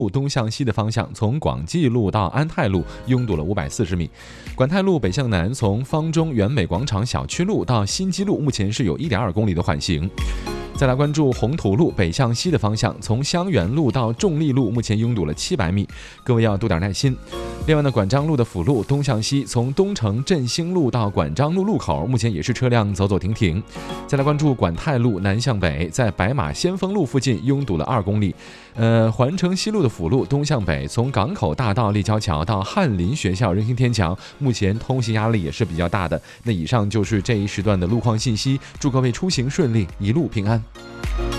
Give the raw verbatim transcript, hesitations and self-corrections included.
东向西的方向，从广济路到安泰路拥堵了五百四十米；管泰路北向南，从方中原美广场小区路到新基路，目前是有一点二公里的缓行。再来关注红土路北向西的方向，从香园路到重利路，目前拥堵了七百米，各位要多点耐心。另外呢，管章路的辅路东向西，从东城振兴路到管章路路口，目前也是车辆走走停停。再来关注管泰路南向北，在白马先锋路附近拥堵了二公里。呃，环城西路的辅路东向北，从港口大道立交桥到翰林学校人行天桥，目前通行压力也是比较大的。那以上就是这一时段的路况信息，祝各位出行顺利，一路平安。